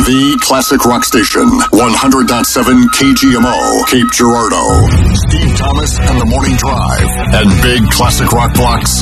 The Classic Rock Station, 100.7 KGMO, Cape Girardeau. Steve Thomas and the Morning Drive, and Big Classic Rock Blocks